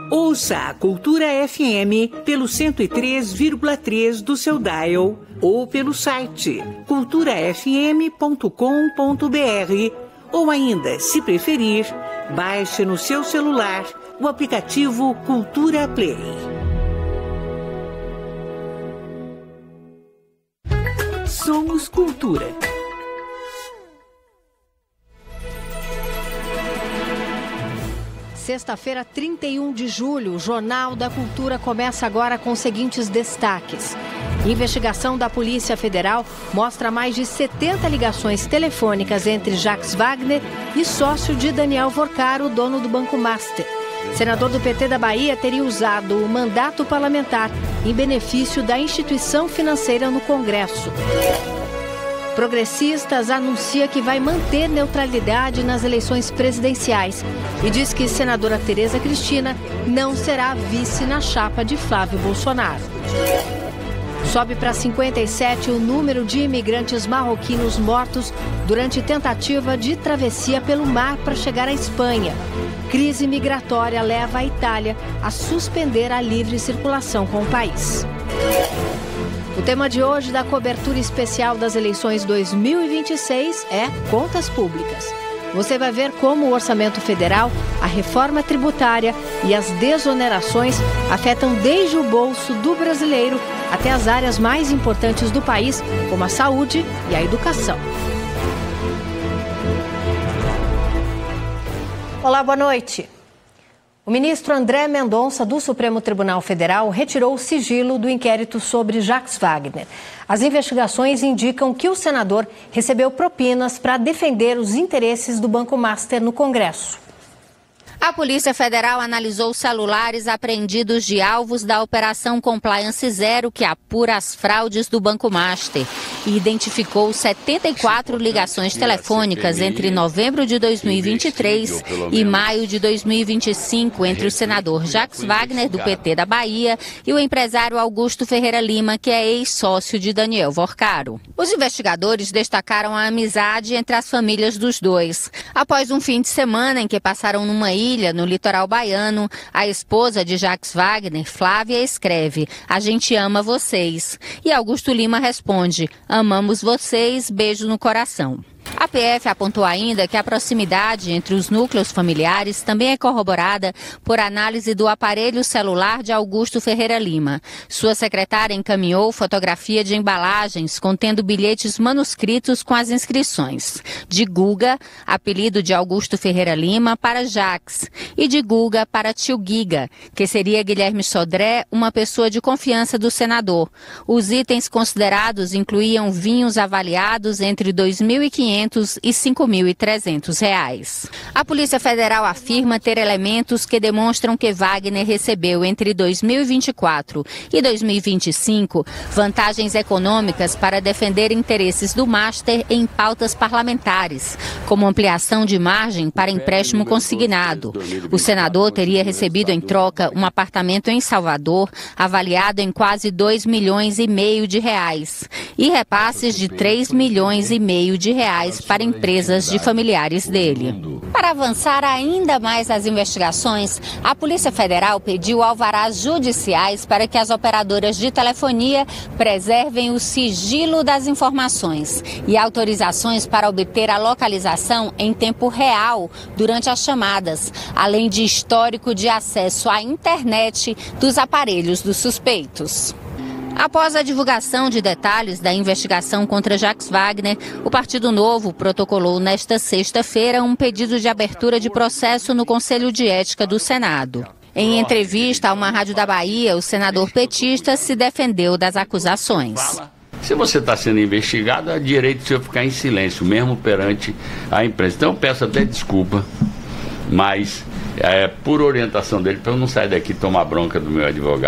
Ouça a Cultura FM pelo 103,3 do seu dial ou pelo site culturafm.com.br ou ainda, se preferir, baixe no seu celular o aplicativo Cultura Play. Somos Cultura. Sexta-feira, 31 de julho, o Jornal da Cultura começa agora com os seguintes destaques. Investigação da Polícia Federal mostra mais de 70 ligações telefônicas entre Jacques Wagner e sócio de Daniel Vorcaro, dono do Banco Master. Senador do PT da Bahia teria usado o mandato parlamentar em benefício da instituição financeira no Congresso. Progressistas anuncia que vai manter neutralidade nas eleições presidenciais e diz que senadora Tereza Cristina não será vice na chapa de Flávio Bolsonaro. Sobe para 57 o número de imigrantes marroquinos mortos durante tentativa de travessia pelo mar para chegar à Espanha. Crise migratória leva a Itália a suspender a livre circulação com o país. O tema de hoje da cobertura especial das eleições 2026 é Contas Públicas. Você vai ver como o orçamento federal, a reforma tributária e as desonerações afetam desde o bolso do brasileiro até as áreas mais importantes do país, como a saúde e a educação. Olá, boa noite. O ministro André Mendonça, do Supremo Tribunal Federal, retirou o sigilo do inquérito sobre Jacques Wagner. As investigações indicam que o senador recebeu propinas para defender os interesses do Banco Master no Congresso. A Polícia Federal analisou celulares apreendidos de alvos da Operação Compliance Zero, que apura as fraudes do Banco Master, e identificou 74 ligações telefônicas entre novembro de 2023 e maio de 2025 entre o senador Jacques Wagner, do PT da Bahia, e o empresário Augusto Ferreira Lima, que é ex-sócio de Daniel Vorcaro. Os investigadores destacaram a amizade entre as famílias dos dois. Após um fim de semana em que passaram numa ilha no litoral baiano, a esposa de Jacques Wagner, Flávia, escreve: "A gente ama vocês." E Augusto Lima responde: "Amamos vocês, beijo no coração." A PF apontou ainda que a proximidade entre os núcleos familiares também é corroborada por análise do aparelho celular de Augusto Ferreira Lima. Sua secretária encaminhou fotografia de embalagens contendo bilhetes manuscritos com as inscrições de Guga, apelido de Augusto Ferreira Lima, para Jacques, e de Guga para tio Giga, que seria Guilherme Sodré, uma pessoa de confiança do senador. Os itens considerados incluíam vinhos avaliados entre 2.500 e R$5.300. A Polícia Federal afirma ter elementos que demonstram que Wagner recebeu entre 2024 e 2025 vantagens econômicas para defender interesses do Master em pautas parlamentares, como ampliação de margem para empréstimo consignado. O senador teria recebido em troca um apartamento em Salvador, avaliado em quase R$2,5 milhões e repasses de R$3,5 milhões para empresas de familiares dele. Para avançar ainda mais as investigações, a Polícia Federal pediu alvarás judiciais para que as operadoras de telefonia preservem o sigilo das informações e autorizações para obter a localização em tempo real durante as chamadas, além de histórico de acesso à internet dos aparelhos dos suspeitos. Após a divulgação de detalhes da investigação contra Jacques Wagner, o Partido Novo protocolou nesta sexta-feira um pedido de abertura de processo no Conselho de Ética do Senado. Em entrevista a uma rádio da Bahia, o senador petista se defendeu das acusações. Se você está sendo investigado, é direito de você ficar em silêncio, mesmo perante a imprensa. Então eu peço até desculpa, mas por orientação dele, para eu não sair daqui e tomar bronca do meu advogado.